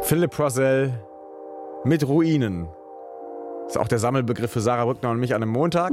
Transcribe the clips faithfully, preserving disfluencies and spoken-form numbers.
Philipp Rosell mit Ruinen. Ist auch der Sammelbegriff für Sarah Brückner und mich an einem Montag.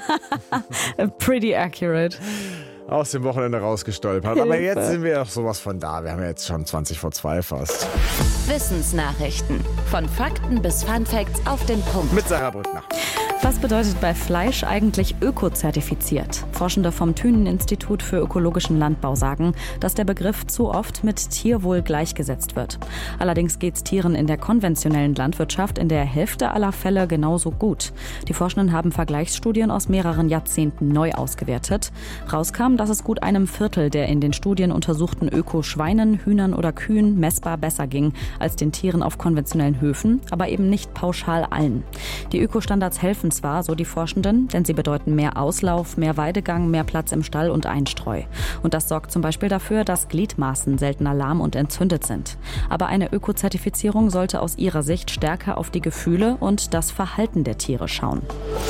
Pretty accurate. Aus dem Wochenende rausgestolpert. Hilfe. Aber jetzt sind wir doch sowas von da. Wir haben ja jetzt schon zwanzig vor zwei fast. Wissensnachrichten. Von Fakten bis Funfacts auf den Punkt. Mit Sarah Brückner. Was bedeutet bei Fleisch eigentlich ökozertifiziert? Forschende vom Thünen-Institut für ökologischen Landbau sagen, dass der Begriff zu oft mit Tierwohl gleichgesetzt wird. Allerdings geht es Tieren in der konventionellen Landwirtschaft in der Hälfte aller Fälle genauso gut. Die Forschenden haben Vergleichsstudien aus mehreren Jahrzehnten neu ausgewertet. Rauskam, dass es gut einem Viertel der in den Studien untersuchten Öko-Schweinen, Hühnern oder Kühen messbar besser ging als den Tieren auf konventionellen Höfen, aber eben nicht pauschal allen. Die Ökostandards helfen zwar, so die Forschenden, denn sie bedeuten mehr Auslauf, mehr Weidegang, mehr Platz im Stall und Einstreu. Und das sorgt zum Beispiel dafür, dass Gliedmaßen seltener lahm und entzündet sind. Aber eine Ökozertifizierung sollte aus ihrer Sicht stärker auf die Gefühle und das Verhalten der Tiere schauen.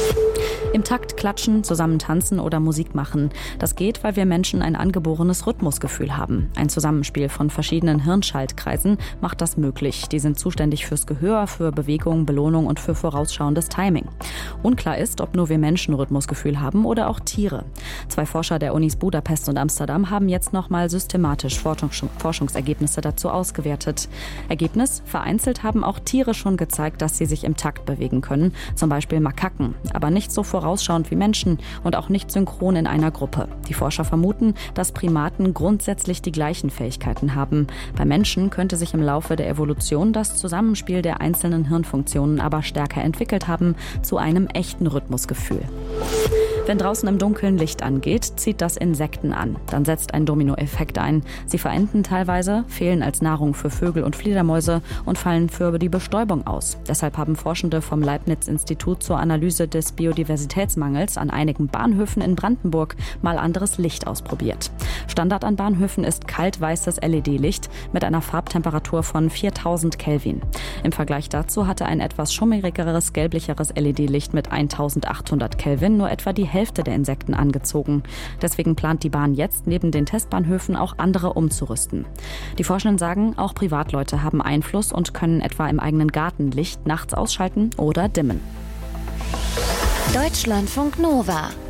Im Takt klatschen, zusammen tanzen oder Musik machen. Das geht, weil wir Menschen ein angeborenes Rhythmusgefühl haben. Ein Zusammenspiel von verschiedenen Hirnschaltkreisen macht das möglich. Die sind zuständig fürs Gehör, für Bewegung, Belohnung und für vorausschauendes Timing. Unklar ist, ob nur wir Menschen Rhythmusgefühl haben oder auch Tiere. Zwei Forscher der Unis Budapest und Amsterdam haben jetzt nochmal systematisch Forschungs- Forschungsergebnisse dazu ausgewertet. Ergebnis: Vereinzelt haben auch Tiere schon gezeigt, dass sie sich im Takt bewegen können. Zum Beispiel Makaken. Aber nicht so vorausschauend wie Menschen und auch nicht synchron in einer Gruppe. Die Forscher vermuten, dass Primaten grundsätzlich die gleichen Fähigkeiten haben. Bei Menschen könnte sich im Laufe der Evolution das Zusammenspiel der einzelnen Hirnfunktionen aber stärker entwickelt haben zu einem echten Rhythmusgefühl. Wenn draußen im Dunkeln Licht angeht, zieht das Insekten an. Dann setzt ein Dominoeffekt ein. Sie verenden teilweise, fehlen als Nahrung für Vögel und Fledermäuse und fallen für die Bestäubung aus. Deshalb haben Forschende vom Leibniz-Institut zur Analyse des Biodiversitätsmangels an einigen Bahnhöfen in Brandenburg mal anderes Licht ausprobiert. Standard an Bahnhöfen ist kaltweißes L E D-Licht mit einer Farbtemperatur von viertausend Kelvin. Im Vergleich dazu hatte ein etwas schummrigeres, gelblicheres L E D-Licht mit eintausendachthundert Kelvin nur etwa die Hälfte der Insekten angezogen. Deswegen plant die Bahn jetzt, neben den Testbahnhöfen auch andere umzurüsten. Die Forschenden sagen, auch Privatleute haben Einfluss und können etwa im eigenen Garten Licht nachts ausschalten oder dimmen. Deutschlandfunk Nova